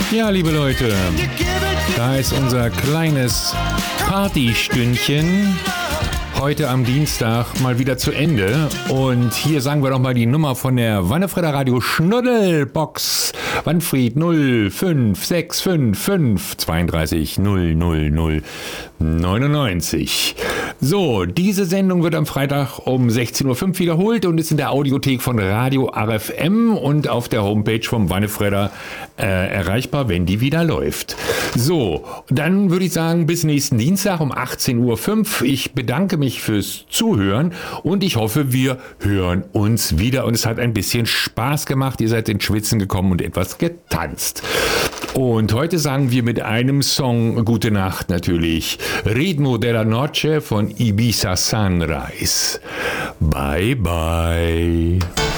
Ja, liebe Leute, da ist unser kleines Partystündchen heute am Dienstag mal wieder zu Ende. Und hier sagen wir doch mal die Nummer von der Wannefrieder Radio Schnuddelbox. Wanfried 05655 32 000 99. So, diese Sendung wird am Freitag um 16.05 Uhr wiederholt und ist in der Audiothek von Radio RFM und auf der Homepage vom Wannefrieder erreichbar, wenn die wieder läuft. So, dann würde ich sagen, bis nächsten Dienstag um 18.05 Uhr. Ich bedanke mich fürs Zuhören und ich hoffe, wir hören uns wieder. Und es hat ein bisschen Spaß gemacht. Ihr seid ins Schwitzen gekommen und etwas getanzt. Und heute sagen wir mit einem Song Gute Nacht natürlich. Ritmo della Noche von Ibiza Sunrise. Bye bye.